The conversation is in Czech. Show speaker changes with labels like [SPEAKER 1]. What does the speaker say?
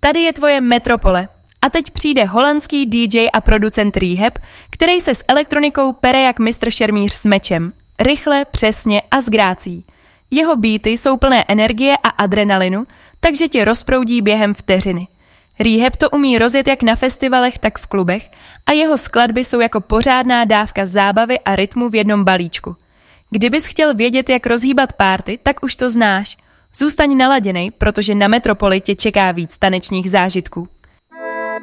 [SPEAKER 1] Tady je tvoje metropole. A teď přijde holandský DJ a producent Rehab, který se s elektronikou pere jak mistr šermíř s mečem. Rychle, přesně a s grácí. Jeho beaty jsou plné energie a adrenalinu, takže tě rozproudí během vteřiny. Rehab to umí rozjet jak na festivalech, tak v klubech a jeho skladby jsou jako pořádná dávka zábavy a rytmu v jednom balíčku. Kdybys chtěl vědět, jak rozhýbat párty, tak už to znáš. Zůstaň naladěnej, protože na Metropoli tě čeká víc tanečních zážitků.